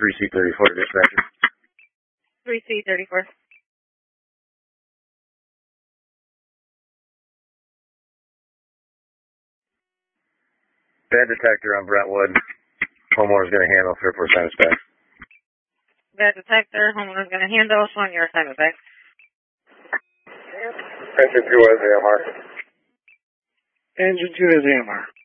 3C34 dispatcher. 3C34. Bad detector on Brentwood. Homeowner's going to handle 3-4 assignments back. Bad detector. Homeowner's going to handle. Showing your assignment back. Engine 2 has AMR. Engine 2 has AMR.